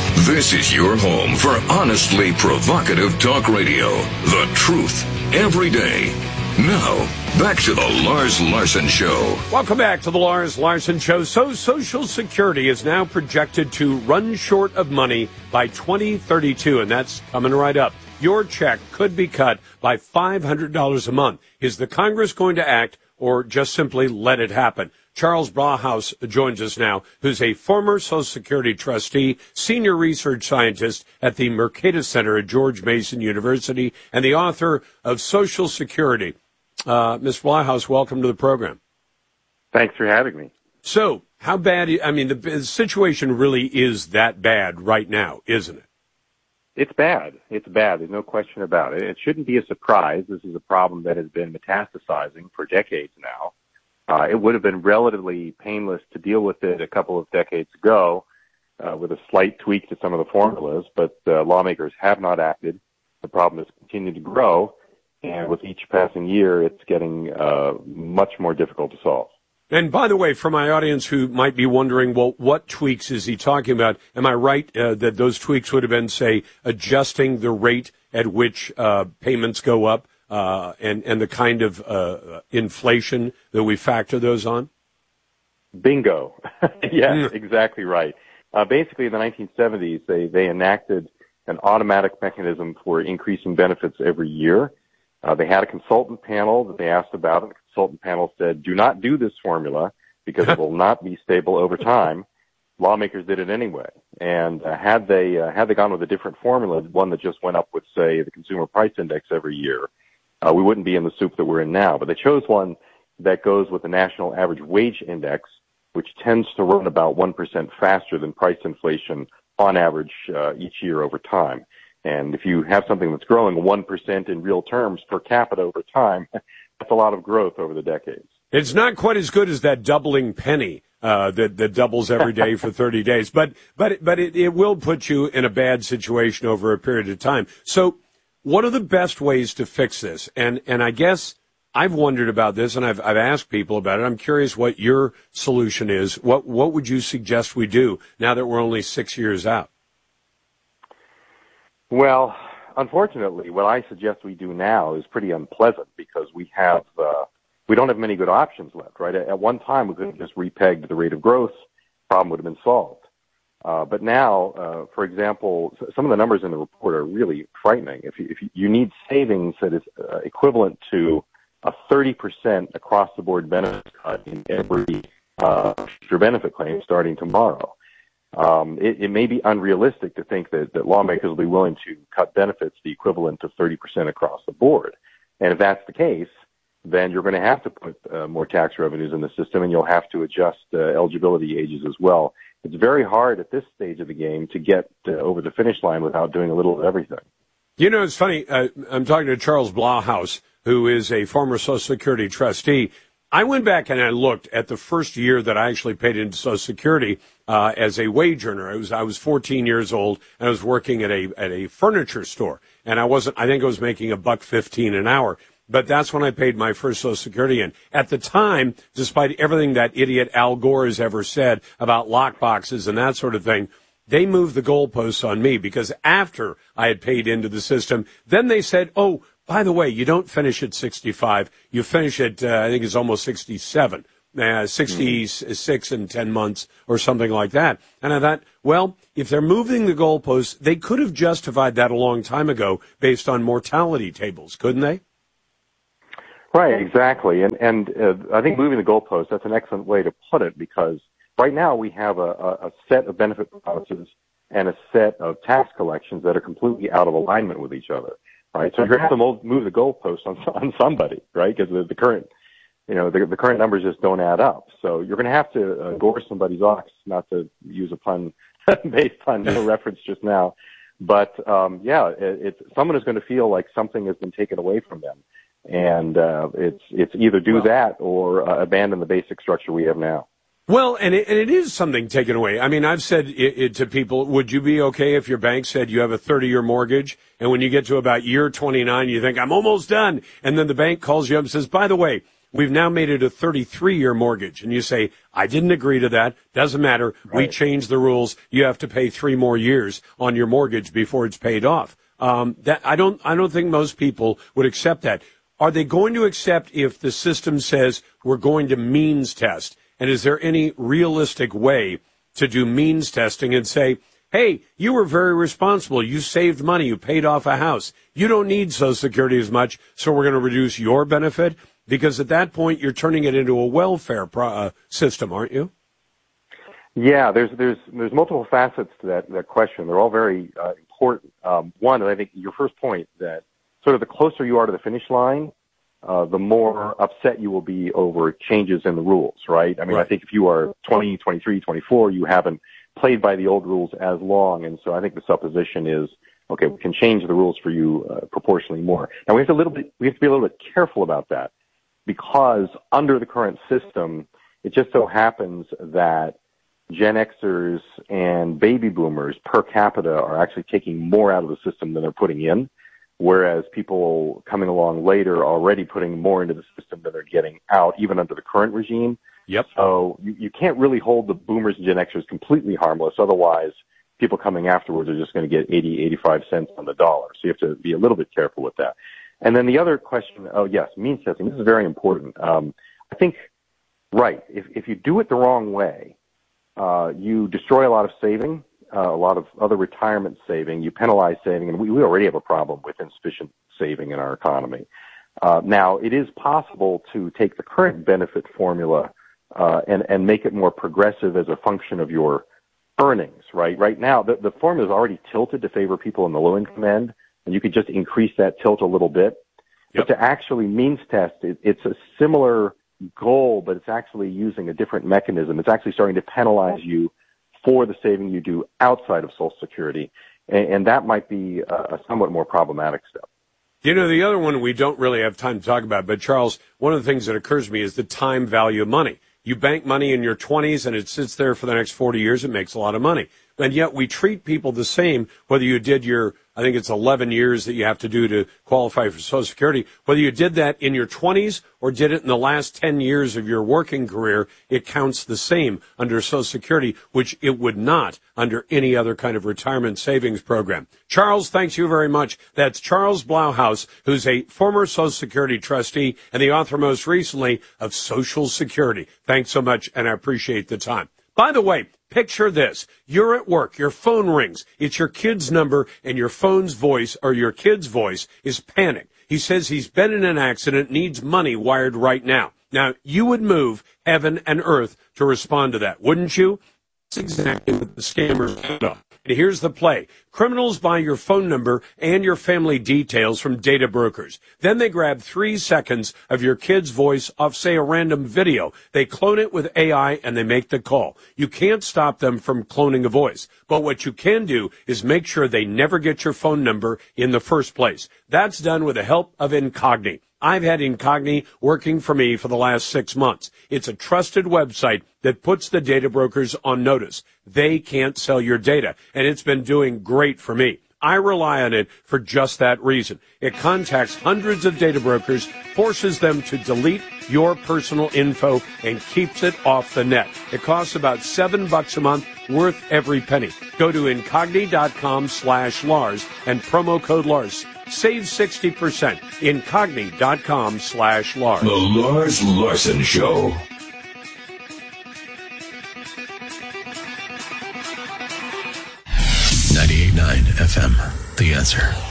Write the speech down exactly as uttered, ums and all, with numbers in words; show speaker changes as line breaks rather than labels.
This is your home for honestly provocative talk radio. The truth, every day. Now, back to the Lars Larson Show.
Welcome back to the Lars Larson Show. So, Social Security is now projected to run short of money by twenty thirty-two, and that's coming right up. Your check could be cut by five hundred dollars a month. Is the Congress going to act or just simply let it happen? Charles Blahhaus joins us now, who's a former Social Security trustee, senior research scientist at the Mercatus Center at George Mason University, and the author of Social Security. Uh, Mister Blahhaus, welcome to the program.
Thanks for having me.
So, how bad, I mean, the, the situation really is that bad right now, isn't it?
It's bad. It's bad. There's no question about it. It shouldn't be a surprise. This is a problem that has been metastasizing for decades now. Uh, it would have been relatively painless to deal with it a couple of decades ago uh, with a slight tweak to some of the formulas, but uh, lawmakers have not acted. The problem has continued to grow, and with each passing year, it's getting uh, much more difficult to solve.
And by the way, for my audience who might be wondering, well, what tweaks is he talking about? Am I right uh, that those tweaks would have been, say, adjusting the rate at which uh, payments go up uh, and, and the kind of uh, inflation that we factor those on?
Bingo. Yes, mm. exactly right. Uh, basically, in the nineteen seventies, they, they enacted an automatic mechanism for increasing benefits every year. Uh, they had a consultant panel that they asked about, and the consultant panel said, do not do this formula because it will not be stable over time. Lawmakers did it anyway. And uh, had they uh, had they gone with a different formula, one that just went up with, say, the Consumer Price Index every year, uh, we wouldn't be in the soup that we're in now. But they chose one that goes with the National Average Wage Index, which tends to run about one percent faster than price inflation on average uh, each year over time. And if you have something that's growing one percent in real terms per capita over time, that's a lot of growth over the decades.
It's not quite as good as that doubling penny uh, that, that doubles every day for thirty days, but but but it, it will put you in a bad situation over a period of time. So what are the best ways to fix this? And and I guess I've wondered about this, and I've I've asked people about it. I'm curious what your solution is. What what would you suggest we do now that we're only six years out?
Well, unfortunately, what I suggest we do now is pretty unpleasant because we have uh, we don't have many good options left, right? At one time, we could have just repegged the rate of growth. Problem would have been solved. Uh, but now, uh, for example, some of the numbers in the report are really frightening. If you, if you need savings that is uh, equivalent to a thirty percent across-the-board benefit cut in every uh, future benefit claim starting tomorrow. Um, it, it may be unrealistic to think that, that lawmakers will be willing to cut benefits the equivalent of thirty percent across the board. And if that's the case, then you're going to have to put uh, more tax revenues in the system, and you'll have to adjust uh, eligibility ages as well. It's very hard at this stage of the game to get uh, over the finish line without doing a little of everything.
You know, it's funny. Uh, I'm talking to Charles Blahhaus, who is a former Social Security trustee. I went back and I looked at the first year that I actually paid into Social Security uh, as a wage earner. I was I was fourteen years old, and I was working at a at a furniture store, and I wasn't. I think I was making a buck fifteen an hour. But that's when I paid my first Social Security in. At the time, despite everything that idiot Al Gore has ever said about lockboxes and that sort of thing, they moved the goalposts on me because after I had paid into the system, then they said, oh, by the way, you don't finish at sixty-five. You finish at, uh, I think it's almost sixty-seven, uh, sixty-six in ten months or something like that. And I thought, well, if they're moving the goalposts, they could have justified that a long time ago based on mortality tables, couldn't they?
Right, exactly. And, and uh, I think moving the goalposts, that's an excellent way to put it because right now we have a, a, a set of benefit policies and a set of tax collections that are completely out of alignment with each other. Right, so you're going to have to move the goalposts on on somebody, right? Because the, the current, you know, the, the current numbers just don't add up. So you're going to have to uh, gore somebody's ox, not to use a pun based on no reference just now. But um, yeah, it, it's someone is going to feel like something has been taken away from them, and uh, it's it's either do well, that or uh, abandon the basic structure we have now.
Well, and it, and it is something taken away. I mean, I've said it, it to people, would you be okay if your bank said you have a thirty-year mortgage, and when you get to about year twenty-nine, you think, I'm almost done, and then the bank calls you up and says, by the way, we've now made it a thirty-three-year mortgage. And you say, I didn't agree to that. Doesn't matter. Right. We changed the rules. You have to pay three more years on your mortgage before it's paid off. Um, that I don't, I don't think most people would accept that. Are they going to accept if the system says we're going to means test? And is there any realistic way to do means testing and say, hey, you were very responsible. You saved money. You paid off a house. You don't need Social Security as much, so we're going to reduce your benefit? Because at that point, you're turning it into a welfare pro- uh, system, aren't you?
Yeah, there's there's there's multiple facets to that, that question. They're all very uh, important. Um, one, I think your first point that sort of the closer you are to the finish line, uh, the more upset you will be over changes in the rules, right? I mean, right. I think if you are twenty, twenty-three, twenty-four, you haven't played by the old rules as long, and so I think the supposition is, okay, we can change the rules for you uh, proportionally more. Now we have to a little bit, we have to be a little bit careful about that, because under the current system, it just so happens that Gen Xers and baby boomers per capita are actually taking more out of the system than they're putting in, whereas people coming along later are already putting more into the system than they're getting out, even under the current regime.
Yep.
So you, you can't really hold the boomers and Gen Xers completely harmless. Otherwise, people coming afterwards are just going to get eighty, eighty-five cents on the dollar. So you have to be a little bit careful with that. And then the other question, oh, yes, means testing. This is very important. Um, I think, right, if, if you do it the wrong way, uh, you destroy a lot of saving, uh, a lot of other retirement saving. You penalize saving, and we, we already have a problem with insufficient saving in our economy. Uh, now, it is possible to take the current benefit formula uh, and, and make it more progressive as a function of your earnings, right? Right now, the, the formula is already tilted to favor people in the low-income end, and you could just increase that tilt a little bit. Yep. But to actually means test, it, it's a similar goal, but it's actually using a different mechanism. It's actually starting to penalize you for the saving you do outside of Social Security, and, and that might be a, a somewhat more problematic step.
You know, the other one we don't really have time to talk about, but Charles, one of the things that occurs to me is the time value of money. You bank money in your twenties and it sits there for the next forty years. It makes a lot of money. And yet we treat people the same, whether you did your, I think it's eleven years that you have to do to qualify for Social Security, whether you did that in your twenties or did it in the last ten years of your working career, it counts the same under Social Security, which it would not under any other kind of retirement savings program. Charles, thanks you very much. That's Charles Blauhaus, who's a former Social Security trustee and the author most recently of Social Security. Thanks so much, and I appreciate the time. By the way, picture this. You're at work. Your phone rings. It's your kid's number, and your phone's voice or your kid's voice is panicked. He says he's been in an accident, needs money wired right now. Now, you would move heaven and earth to respond to that, wouldn't you? That's exactly what the scammers did. And here's the play. Criminals buy your phone number and your family details from data brokers. Then they grab three seconds of your kid's voice off, say, a random video. They clone it with A I and they make the call. You can't stop them from cloning a voice. But what you can do is make sure they never get your phone number in the first place. That's done with the help of Incogni. I've had Incogni working for me for the last six months. It's a trusted website that puts the data brokers on notice. They can't sell your data, and it's been doing great for me. I rely on it for just that reason. It contacts hundreds of data brokers, forces them to delete your personal info, and keeps it off the net. It costs about seven bucks a month, worth every penny. Go to Incogni.com slash Lars and promo code Lars. Save sixty percent. Incogni.com slash Lars.
The Lars Larson Show.
ninety-eight point nine F M, The Answer.